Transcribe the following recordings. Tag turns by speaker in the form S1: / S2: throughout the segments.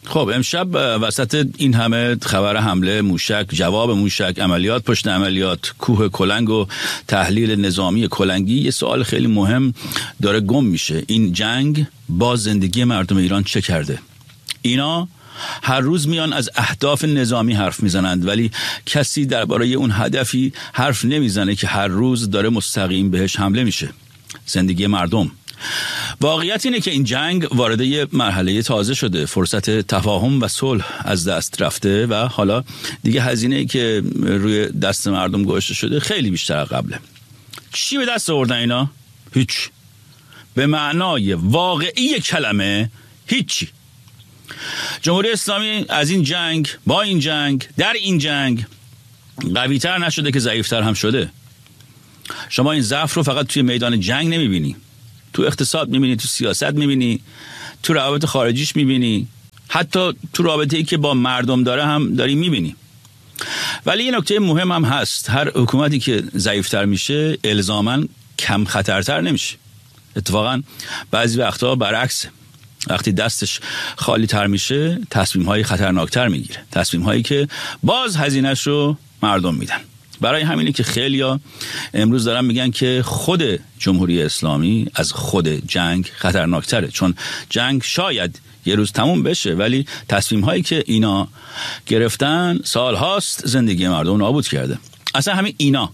S1: خب امشب وسط این همه خبر حمله موشک، جواب موشک، عملیات پشت عملیات، کوه کلنگ و تحلیل نظامی کلنگی، یه سوال خیلی مهم داره گم میشه. این جنگ با زندگی مردم ایران چه کرده؟ اینا هر روز میان از اهداف نظامی حرف میزنند، ولی کسی درباره اون هدفی حرف نمیزنه که هر روز داره مستقیم بهش حمله میشه: زندگی مردم. واقعیت اینه که این جنگ وارد یه مرحله تازه شده. فرصت تفاهم و صلح از دست رفته و حالا دیگه هزینه‌ای که روی دست مردم گذاشته شده خیلی بیشتر از قبله. چی به دست آوردن اینا؟ هیچ. به معنای واقعی کلمه هیچی. جمهوری اسلامی از این جنگ، با این جنگ، در این جنگ قوی‌تر نشده که ضعیف‌تر هم شده. شما این ضعف رو فقط توی میدان جنگ نمی‌بینی. تو اقتصاد می‌بینی، تو سیاست می‌بینی، تو روابط خارجیش می‌بینی، حتی تو رابطه‌ای که با مردم داره هم داری می‌بینی. ولی یه نکته مهم هم هست: هر حکومتی که ضعیف‌تر میشه الزاماً کم خطرتر نمیشه. اتفاقاً بعضی وقتا برعکسه. وقتی دستش خالی تر میشه تصمیم‌های خطرناکتر میگیره، تصمیم‌هایی که باز هزینه‌اش رو مردم میدن. برای همینه که خیلیا امروز دارن میگن که خود جمهوری اسلامی از خود جنگ خطرناکتره، چون جنگ شاید یه روز تموم بشه ولی تصمیم‌هایی که اینا گرفتن سال‌هاست زندگی مردم نابود کرده. اصلا همین اینا،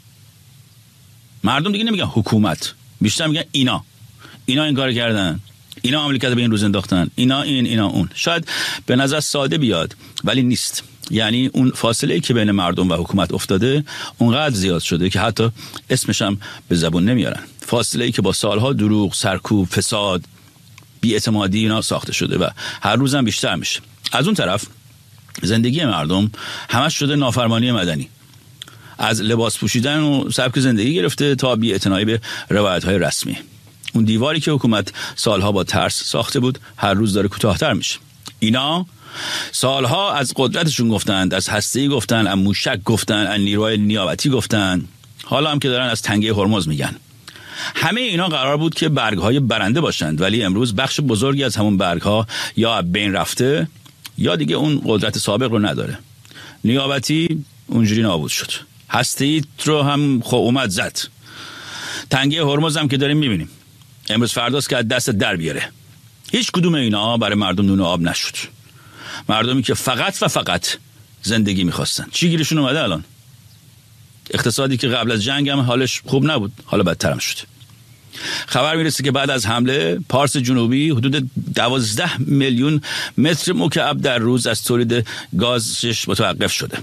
S1: مردم دیگه نمیگن حکومت، بیشتر میگن اینا این کارو کردن، اینا مملکت به این روز انداختن، اینا اون. شاید به نظر ساده بیاد ولی نیست. یعنی اون فاصله‌ای که بین مردم و حکومت افتاده اونقدر زیاد شده که حتی اسمش هم به زبون نمیارن. فاصله‌ای که با سالها دروغ، سرکوب، فساد، بی‌اعتمادی اینا ساخته شده و هر روز هم بیشتر میشه. از اون طرف زندگی مردم همش شده نافرمانی مدنی، از لباس پوشیدن و سبک زندگی گرفته تا بی‌اعتنایی به روایت‌های رسمی. اون دیواری که حکومت سالها با ترس ساخته بود هر روز داره کوتاه‌تر میشه. اینا سالها از قدرتشون گفتند، از هسته‌ای گفتن، از موشک گفتن، از نیروهای نیابتی گفتن، حالا هم که دارن از تنگه هرمز میگن. همه اینا قرار بود که برگ‌های برنده باشند، ولی امروز بخش بزرگی از همون برگ‌ها یا بین رفته یا دیگه اون قدرت سابق رو نداره. نیابتی اونجوری نابود شد، هسته‌ای رو هم خب اومد زد، تنگه هرمز هم که داریم میبینیم امروز فرداست که از دست در بیاره. هیچ کدوم اینا برای مردم نون آب نشد. مردمی که فقط و فقط زندگی میخواستن. چی گیرشون اومده الان؟ اقتصادی که قبل از جنگ هم حالش خوب نبود، حالا بدتر هم شد. خبر میرسه که بعد از حمله پارس جنوبی حدود 12 میلیون متر مکعب در روز از تولید گازش متوقف شده.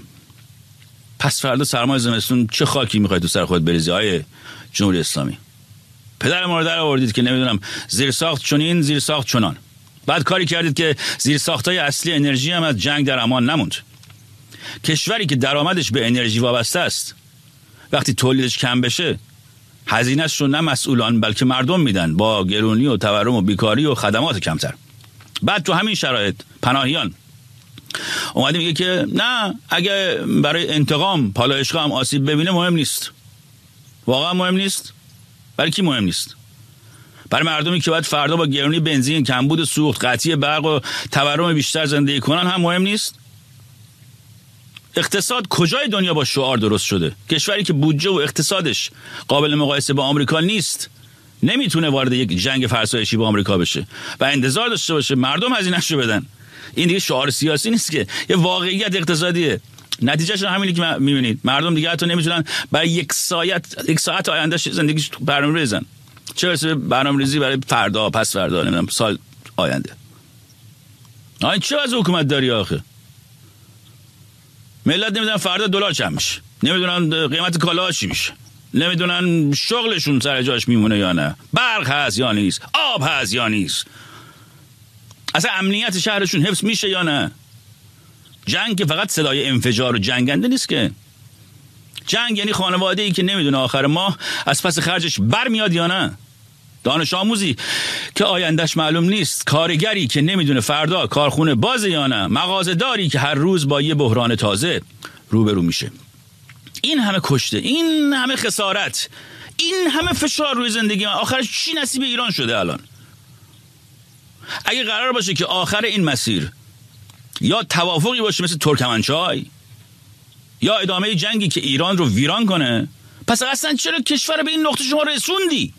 S1: پس فردا سرمای زمستون چه خاکی میخوای تو سر خود بریزی های جمهوری اسلامی؟ پدر ما رو در آوردید که نمیدونم زیرساخت چنین زیرساخت چنان، بعد کاری کردید که زیرساختای اصلی انرژی هم از جنگ در امان نموند. کشوری که درآمدش به انرژی وابسته است وقتی تولیدش کم بشه هزینه‌اش رو نه مسئولان بلکه مردم میدن با گرونی و تورم و بیکاری و خدمات کمتر. بعد تو همین شرایط پناهیان اومده میگه که نه، اگه برای انتقام پالایشگاه هم آسیب ببینه مهم نیست. واقعا مهم نیست؟ برای کی مهم نیست؟ برای مردمی که باید فردا با گرونی بنزین، کمبود سوخت، قطعی برق و تورم بیشتر زندگی کنن هم مهم نیست؟ اقتصاد کجای دنیا با شعار درست شده؟ کشوری که بودجه و اقتصادش قابل مقایسه با آمریکا نیست نمیتونه وارد یک جنگ فرسایشی با آمریکا بشه و انتظار داشته باشه مردم هزینه‌شو بدن. این دیگه شعار سیاسی نیست که، یه واقعیت اقتصادیه. نتیجهش همینی که میبینید، مردم دیگه حتی نمیتونن برای یک ساعت آینده زندگیش برنامه بریزن، چه برسه به برنامه‌ریزی برای فردا، پس فردا، نمیدونم سال آینده. این چه وضع حکومت داری آخه؟ ملت نمیدونن فردا دلار چند میشه، نمیدونن قیمت کالاها چی میشه، نمیدونن شغلشون سر جاش میمونه یا نه، برق هست یا نیست، آب هست یا نیست، اصلا امنیت شهرشون حفظ میشه یا نه. جنگ که فقط صدای انفجار و جنگنده نیست که. جنگ یعنی خانواده‌ای که نمیدونه آخر ماه از پس خرجش برمیاد یا نه، دانش آموزی که آیندهش معلوم نیست، کارگری که نمیدونه فردا کارخونه بازه یا نه، مغازه‌داری که هر روز با یه بحران تازه روبرو میشه. این همه کشته، این همه خسارت، این همه فشار روی زندگی من، آخرش چی نصیب ایران شده الان؟ اگه قرار باشه که آخر این مسیر یا توافقی باشه مثل ترکمنچای یا ادامه جنگی که ایران رو ویران کنه. پس اصلا چرا کشور به این نقطه شما رسوندی؟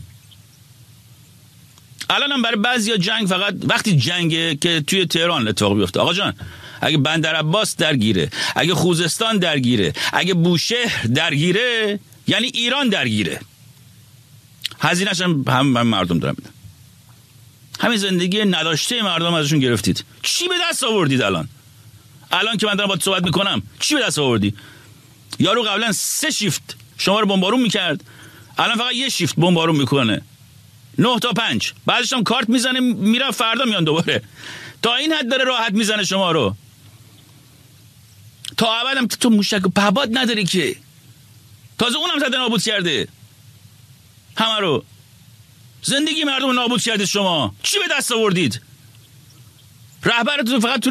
S1: الان هم برای بعضیا جنگ فقط وقتی جنگه که توی تهران اتفاق بیفته. آقا جان، اگه بندر عباس درگیره، اگه خوزستان درگیره، اگه بوشهر درگیره، یعنی ایران درگیره. هزینه‌اش هم مردم دارن میدن. همین زندگی نداشته مردم ازشون گرفتید. چی به دست آوردید الان که من دارم باهات صحبت میکنم؟ چی به دست آوردی؟ یارو قبلا 3 شیفت شما رو بمبارون میکرد، الان فقط 1 شیفت بمبارون میکنه، 9 تا 5، بعدش هم کارت میزنه میره، فردا میان دوباره. تا این حد داره راحت میزنه شما رو. تا اولم تو موشک و پهپاد نداری که، تازه اونم زده نابود کرده همه رو. زندگی مردم نابود کرده. شما چی به دست آوردید؟ رهبرتون فقط